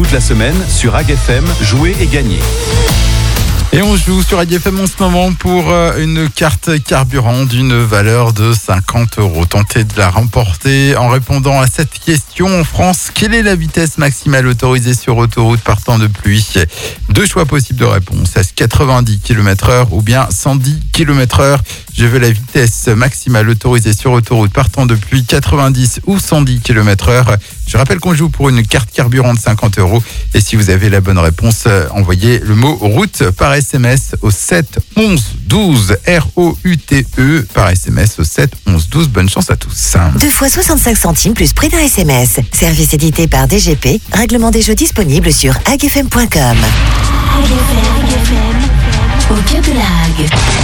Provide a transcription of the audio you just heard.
Toute la semaine, sur AgFM, jouez et gagnez. Et on joue sur AgFM en ce moment pour une carte carburant d'une valeur de 50 €. Tentez de la remporter en répondant à cette question. En France, quelle est la vitesse maximale autorisée sur autoroute par temps de pluie ? 2 choix possibles de réponse. Est-ce 90 km/h ou bien 110 km/h ? Je veux la vitesse maximale autorisée sur autoroute par temps de pluie, 90 ou 110 km/h. Je rappelle qu'on joue pour une carte carburant de 50 €. Et si vous avez la bonne réponse, envoyez le mot route par SMS au 7 11 12 ROUTE par SMS au 7 11 12. Bonne chance à tous. 2 fois 65 centimes plus prix d'un SMS. Service édité par DGP. Règlement des jeux disponible sur agfm.com. Au cœur de la Hague.